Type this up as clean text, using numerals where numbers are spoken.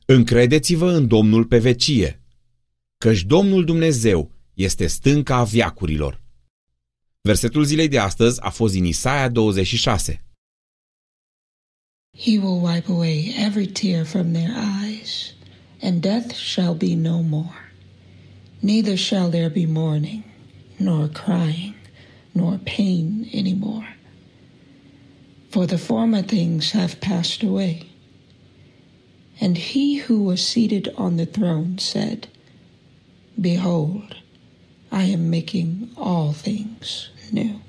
Încredeți-vă în Domnul pe vecie, căci Domnul Dumnezeu este stânca veacurilor. Versetul zilei de astăzi a fost din Isaia 26. He will wipe away every tear from their eyes, and death shall be no more. Neither shall there be mourning, nor crying, nor pain any more. For the former things have passed away. And he who was seated on the throne said, Behold, I am making all things new.